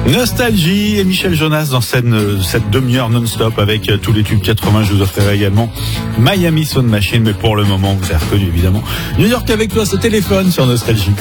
Nostalgie et Michel Jonas dans cette demi-heure non-stop avec tous les tubes 80. Je vous offrirai également Miami Sound Machine, mais pour le moment, vous avez reconnu évidemment New York avec toi, ce téléphone sur Nostalgie.